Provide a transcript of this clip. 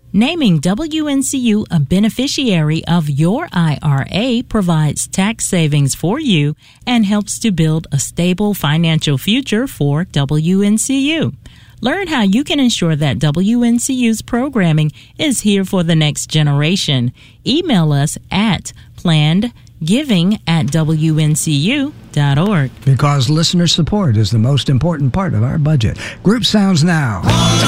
Naming WNCU a beneficiary of your IRA provides tax savings for you and helps to build a stable financial future for WNCU. Learn how you can ensure that WNCU's programming is here for the next generation. Email us at plannedgiving@WNCU.org. Because listener support is the most important part of our budget. Group Sounds Now.